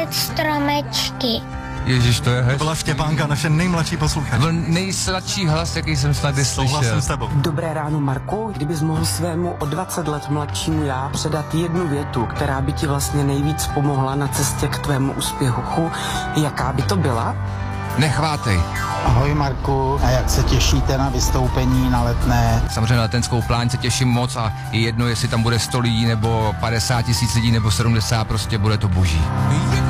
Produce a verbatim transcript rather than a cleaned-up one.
sázet stromečky. Ježiš, to je hezky. To byla Štěpánka, naše nejmladší posluchačka. To byl nejsladší hlas, jaký jsem snad slyšel. Souhlasím s tebou. Dobré ráno, Marku. Kdybys mohl svému o dvacet let mladšímu já předat jednu větu, která by ti vlastně nejvíc pomohla na cestě k tvému úspěchu, jaká by to byla? Nechvátej. Ahoj Marku, a jak se těšíte na vystoupení na Letné? Samozřejmě na Letenskou pláň se těším moc a je jedno, jestli tam bude sto lidí, nebo padesát tisíc lidí, nebo sedmdesát, prostě bude to boží.